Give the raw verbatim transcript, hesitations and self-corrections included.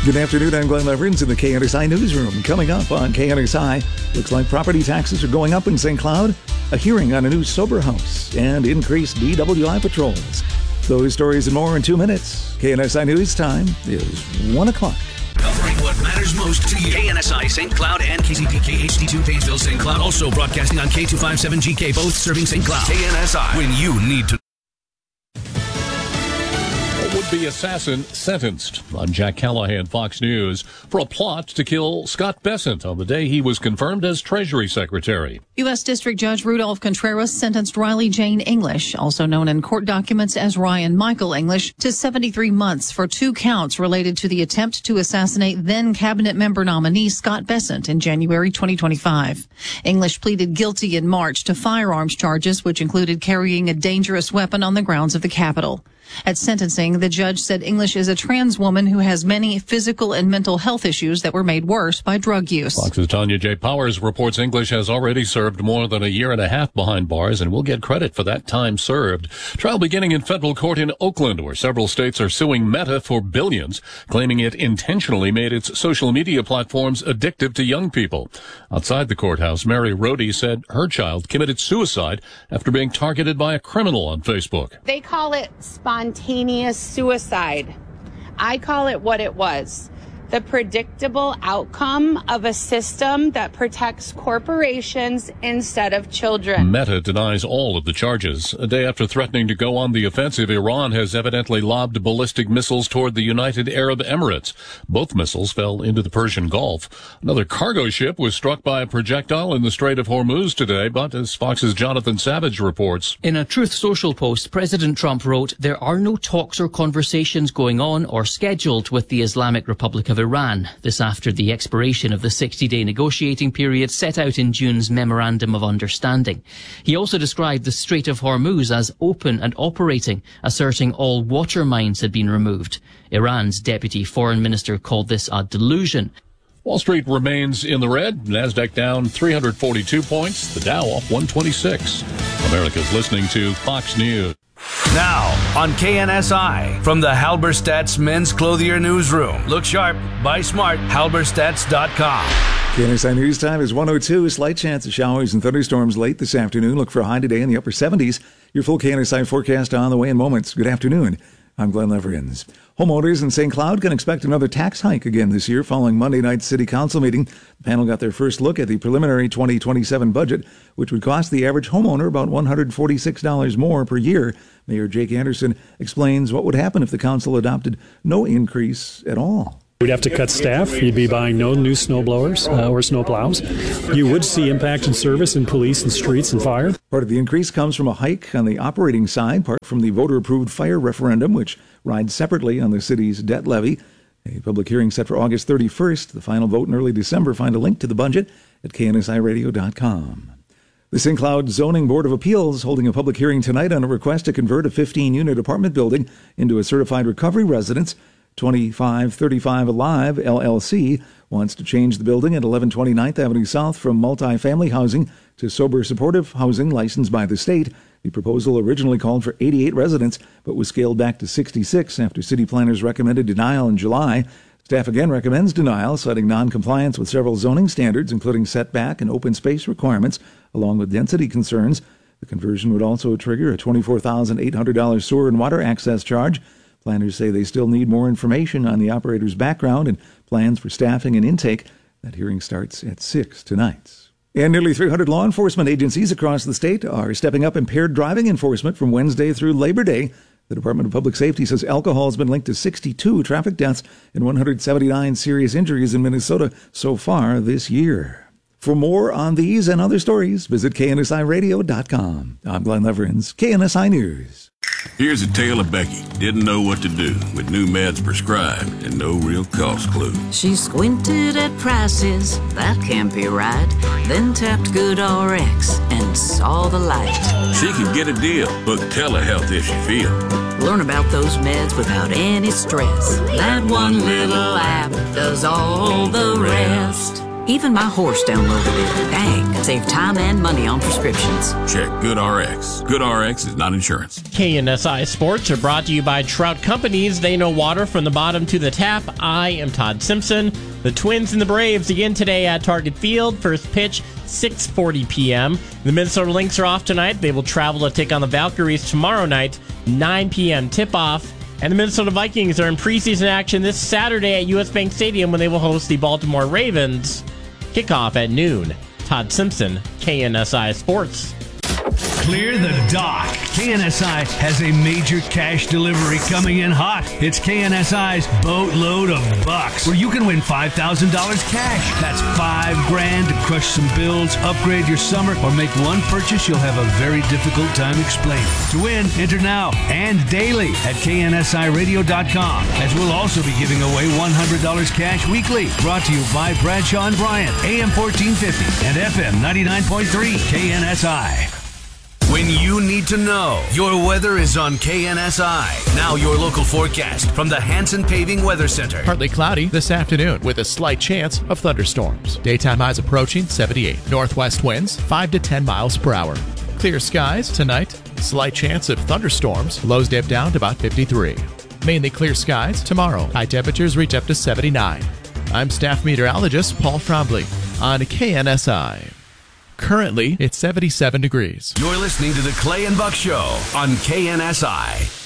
Good afternoon, I'm Glenn Leverins in the K N S I Newsroom. Coming up on K N S I, looks like property taxes are going up in Saint Cloud, a hearing on a new sober house, and increased D W I patrols. Those stories and more in two minutes. K N S I News time is one o'clock. Covering what matters most to you. K N S I Saint Cloud and K Z P K H D two Painesville Saint Cloud. Also broadcasting on K two fifty-seven G K, both serving Saint Cloud. K N S I, when you need to. Would-be assassin sentenced. I'm Jack Callahan, Fox News, for a plot to kill Scott Bessent on the day he was confirmed as Treasury Secretary. U S. District Judge Rudolph Contreras sentenced Riley Jane English, also known in court documents as Ryan Michael English, to seventy-three months for two counts related to the attempt to assassinate then cabinet member nominee Scott Bessent in January twenty twenty-five. English pleaded guilty in March to firearms charges, which included carrying a dangerous weapon on the grounds of the Capitol. At sentencing, the judge said English is a trans woman who has many physical and mental health issues that were made worse by drug use. Fox's Tanya J. Powers reports English has already served more than a year and a half behind bars and will get credit for that time served. Trial beginning in federal court in Oakland, where several states are suing Meta for billions, claiming it intentionally made its social media platforms addictive to young people. Outside the courthouse, Mary Rohde said her child committed suicide after being targeted by a criminal on Facebook. They call it spontaneous suicide. I call it what it was. The predictable outcome of a system that protects corporations instead of children. Meta denies all of the charges. A day after threatening to go on the offensive, Iran has evidently lobbed ballistic missiles toward the United Arab Emirates. Both missiles fell into the Persian Gulf. Another cargo ship was struck by a projectile in the Strait of Hormuz today, but as Fox's Jonathan Savage reports. In a Truth Social post, President Trump wrote, "There are no talks or conversations going on or scheduled with the Islamic Republic of Iran." This after the expiration of the sixty-day negotiating period set out in June's Memorandum of Understanding. He also described the Strait of Hormuz as open and operating, asserting all water mines had been removed. Iran's deputy foreign minister called this a delusion. Wall Street remains in the red. NASDAQ down three hundred forty-two points. The Dow off one twenty-six. America's listening to Fox News. Now, on K N S I, from the Halberstadt's Men's Clothier Newsroom. Look sharp, buy smart, halberstadts dot com. K N S I News time is one oh two. Slight chance of showers and thunderstorms late this afternoon. Look for a high today in the upper seventies. Your full K N S I forecast on the way in moments. Good afternoon. I'm Glenn Leverins. Homeowners in Saint Cloud can expect another tax hike again this year following Monday night's City Council meeting. The panel got their first look at the preliminary twenty twenty-seven budget, which would cost the average homeowner about one hundred forty-six dollars more per year. Mayor Jake Anderson explains what would happen if the council adopted no increase at all. We'd have to cut staff. You'd be buying no new snow blowers uh, or snow plows. You would see impact in service in police and streets and fire. Part of the increase comes from a hike on the operating side, part from the voter-approved fire referendum, which rides separately on the city's debt levy. A public hearing set for August thirty-first. The final vote in early December. Find a link to the budget at K N S I radio dot com. The Saint Cloud Zoning Board of Appeals holding a public hearing tonight on a request to convert a fifteen-unit apartment building into a certified recovery residence. twenty-five thirty-five Alive, L L C, wants to change the building at eleven twenty-ninth Avenue South from multi-family housing to sober supportive housing licensed by the state. The proposal originally called for eighty-eight residents, but was scaled back to sixty-six after city planners recommended denial in July. Staff again recommends denial, citing non-compliance with several zoning standards, including setback and open space requirements, along with density concerns. The conversion would also trigger a twenty-four thousand eight hundred dollars sewer and water access charge. Planners say they still need more information on the operator's background and plans for staffing and intake. That hearing starts at six tonight. And nearly three hundred law enforcement agencies across the state are stepping up impaired driving enforcement from Wednesday through Labor Day. The Department of Public Safety says alcohol has been linked to sixty-two traffic deaths and one hundred seventy-nine serious injuries in Minnesota so far this year. For more on these and other stories, visit K N S I radio dot com. I'm Glenn Leverins, K N S I News. Here's a tale of Becky. Didn't know what to do with new meds prescribed and no real cost clue. She squinted at prices, that can't be right. Then tapped GoodRx and saw the light. She could get a deal. Book telehealth if she feel. Learn about those meds without any stress. That one little app does all the rest. Even my horse downloaded it. Dang, save time and money on prescriptions. Check GoodRx. GoodRx is not insurance. K N S I Sports are brought to you by Trout Companies. They know water from the bottom to the tap. I am Todd Simpson. The Twins and the Braves again today at Target Field. First pitch, six forty p.m. The Minnesota Lynx are off tonight. They will travel to take on the Valkyries tomorrow night, nine p.m. tip-off. And the Minnesota Vikings are in preseason action this Saturday at U S. Bank Stadium when they will host the Baltimore Ravens. Kickoff at noon. Todd Simpson, K N S I Sports. Clear the dock. K N S I has a major cash delivery coming in hot. It's K N S I's Boatload of Bucks, where you can win five thousand dollars cash. That's five grand to crush some bills, upgrade your summer, or make one purchase you'll have a very difficult time explaining. To win, enter now and daily at K N S I radio dot com, as we'll also be giving away one hundred dollars cash weekly. Brought to you by Bradshaw and Bryant, A M fourteen fifty and F M ninety-nine point three K N S I. When you need to know, your weather is on K N S I. Now your local forecast from the Hanson Paving Weather Center. Partly cloudy this afternoon with a slight chance of thunderstorms. Daytime highs approaching seventy-eight. Northwest winds five to ten miles per hour. Clear skies tonight. Slight chance of thunderstorms. Lows dip down to about fifty-three. Mainly clear skies tomorrow. High temperatures reach up to seventy-nine. I'm staff meteorologist Paul Trombley on K N S I. Currently, it's seventy-seven degrees. You're listening to the Clay and Buck Show on K N S I.